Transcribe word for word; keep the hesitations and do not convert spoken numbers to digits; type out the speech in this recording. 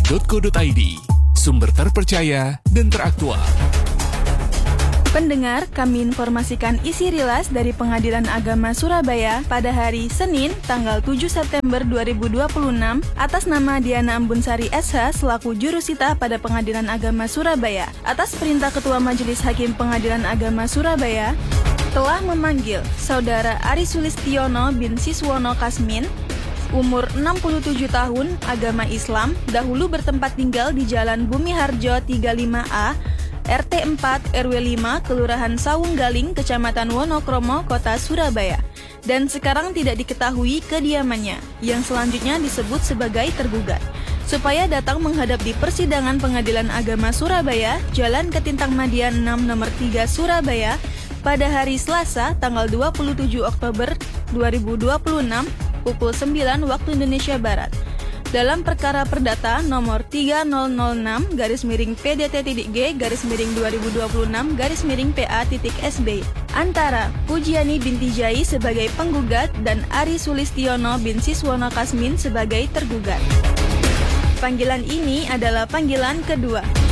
titik co titik i d, sumber terpercaya dan teraktual. Pendengar, kami informasikan isi rilas dari Pengadilan Agama Surabaya pada hari Senin, tanggal tujuh September dua ribu dua puluh enam, atas nama Diana Ambunsari S H selaku jurusita pada Pengadilan Agama Surabaya. Atas perintah Ketua Majelis Hakim Pengadilan Agama Surabaya, telah memanggil Saudara Ari Sulistiono bin Siswono Kasmin, umur enam puluh tujuh tahun, agama Islam, dahulu bertempat tinggal di Jalan Bumi Harjo tiga puluh lima A, R T empat R W lima, Kelurahan Sawunggaling, Kecamatan Wonokromo, Kota Surabaya, dan sekarang tidak diketahui kediamannya, yang selanjutnya disebut sebagai tergugat, supaya datang menghadap di persidangan Pengadilan Agama Surabaya, Jalan Ketintang Madian enam nomor tiga Surabaya, pada hari Selasa, tanggal dua puluh tujuh Oktober dua ribu dua puluh enam, pukul sembilan waktu Indonesia Barat. Dalam perkara perdata nomor tiga nol nol enam garis miring P D T.G garis miring dua ribu dua puluh enam garis miring P A titik S B antara Pujiani binti Jai sebagai penggugat dan Ari Sulistiono bin Siswono Kasmin sebagai tergugat. Panggilan ini adalah panggilan kedua.